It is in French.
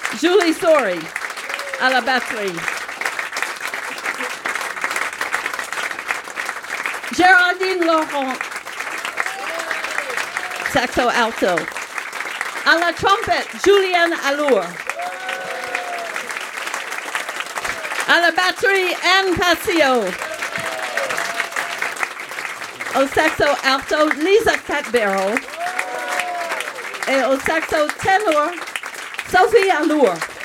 Julie Sori à la batterie. Géraldine Laurent, saxo alto. À la trompette, Julianne Allure. À la batterie, Anne Passio. Au saxo alto, Lisa Catbarrow. Et au saxo ténor, Sophie Allure.